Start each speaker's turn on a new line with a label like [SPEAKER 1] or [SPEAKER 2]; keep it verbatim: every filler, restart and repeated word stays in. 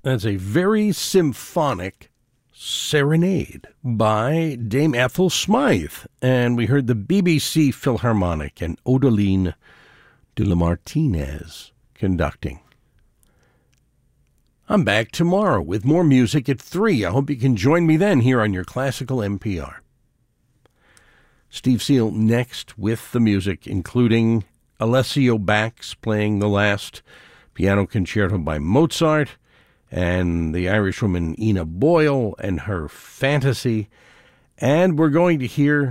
[SPEAKER 1] That's a very symphonic serenade by Dame Ethel Smythe. And we heard the B B C Philharmonic and Odeline de la Martinez conducting. I'm back tomorrow with more music at three. I hope you can join me then here on your Classical N P R. Steve Seal next with the music, including Alessio Bax playing the last piano concerto by Mozart, and the Irishwoman Ina Boyle and her Fantasy. And we're going to hear